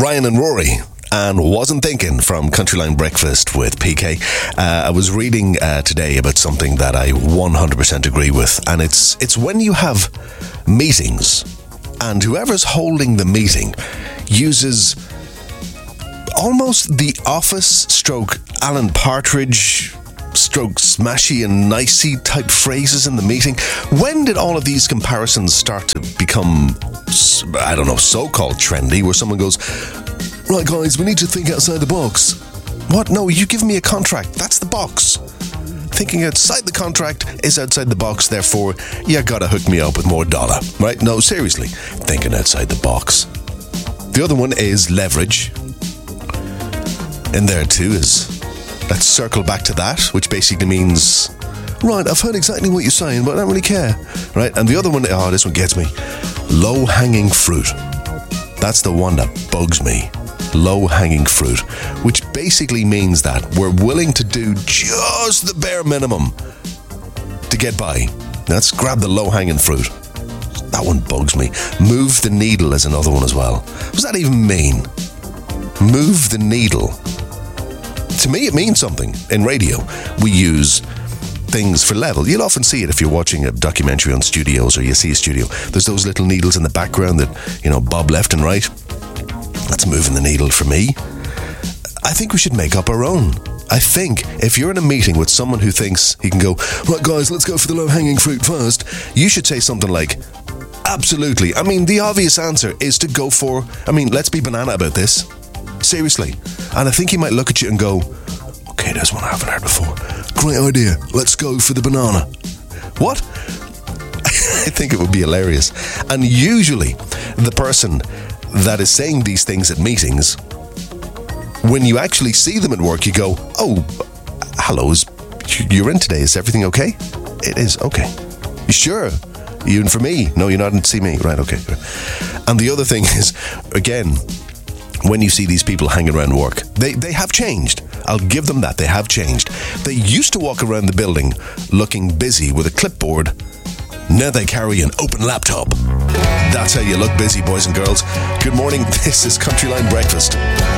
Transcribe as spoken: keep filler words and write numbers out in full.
Ryan and Rory. And Wasn't Thinking from Countryline Breakfast with P K. Uh, I was reading uh, today about something that I one hundred percent agree with, and it's it's when you have meetings and whoever's holding the meeting uses almost the Office stroke Alan Partridge stroke smashy and nicey type phrases in the meeting. When did all of these comparisons start to become, I don't know, so-called trendy, where someone goes, right guys, we need to think outside the box. What? No, you give me a contract. That's the box. Thinking outside the contract is outside the box, therefore you gotta hook me up with more dollar. Right? No, seriously. Thinking outside the box. The other one is leverage. In there too is, let's circle back to that, which basically means, right, I've heard exactly what you're saying, but I don't really care. Right? And the other one, oh, this one gets me. Low-hanging fruit. That's the one that bugs me. Low-hanging fruit, which basically means that we're willing to do just the bare minimum to get by. Let's grab the low-hanging fruit. That one bugs me. Move the needle is another one as well. What does that even mean? Move the needle. To me, it means something. In radio, we use things for level. You'll often see it if you're watching a documentary on studios or you see a studio. There's those little needles in the background that, you know, bob left and right. That's moving the needle for me. I think we should make up our own. I think if you're in a meeting with someone who thinks he can go, right guys, let's go for the low-hanging fruit first, you should say something like, absolutely. I mean, the obvious answer is to go for, I mean, let's be banana about this. Seriously. And I think he might look at you and go, okay, there's one I haven't heard before. Great idea. Let's go for the banana. What? I think it would be hilarious. And usually the person that is saying these things at meetings, when you actually see them at work, you go, oh, hello, is, you're in today. Is everything okay? It is. Okay. You sure? You in for me? No, you're not in to see me. Right, okay. And the other thing is, again, when you see these people hanging around work, they, they have changed. I'll give them that. They have changed. They used to walk around the building looking busy with a clipboard. Now they carry an open laptop. That's how you look busy, boys and girls. Good morning. This is Countryline Breakfast.